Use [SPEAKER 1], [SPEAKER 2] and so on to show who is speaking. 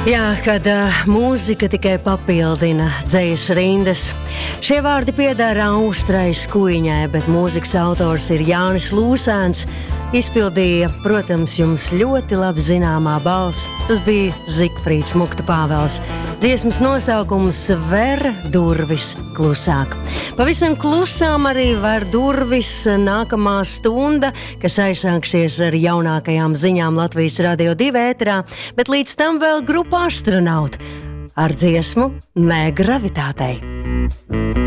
[SPEAKER 1] Jā, kad mūzika tikai papildina dzejas rindas. Šie vārdi pieder Austrai Skuiņai, bet mūzikas autors ir Jānis Lūsēns. Izpildīja, protams, jums ļoti labi zināmā balss. Tas bija Zigfrīds Mukta Pāvels. Dziesmas nosaukums Ver durvis klusāk. Pavisam klusām arī ver durvis nākamā stunda, kas aizsāksies ar jaunākajām ziņām Latvijas Radio 2 ēterā, bet līdz tam vēl grupa Astronauti ar dziesmu Nē gravitātei.